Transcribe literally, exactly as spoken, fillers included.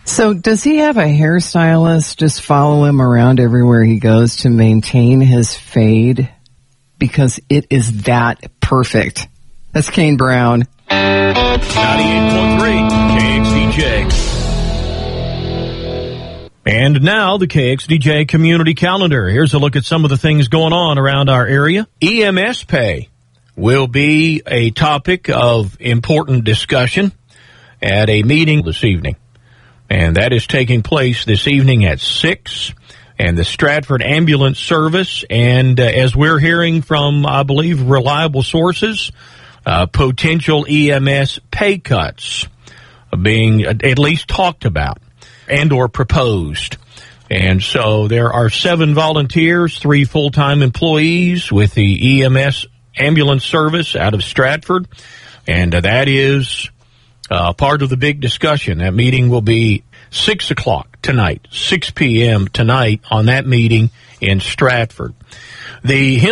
So does he have a hairstylist just follow him around everywhere he goes to maintain his fade? Because it is that perfect. That's Kane Brown. ninety-eight point three K X D J. And now the K X D J Community Calendar. Here's a look at some of the things going on around our area. E M S pay will be a topic of important discussion at a meeting this evening. And that is taking place this evening at six. And the Stratford Ambulance Service, and uh, as we're hearing from, I believe, reliable sources, uh, potential E M S pay cuts are being at least talked about and or proposed. And so there are seven volunteers, three full-time employees with the E M S Ambulance Service out of Stratford, and uh, that is uh, part of the big discussion. That meeting will be six o'clock tonight, six p.m. tonight on that meeting in Stratford. The